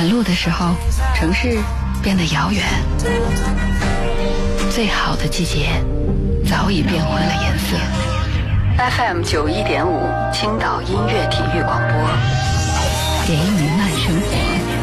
赶路的时候，城市变得遥远，最好的季节早已变换了颜色。FM 91.5青岛音乐体育广播，给予慢生活。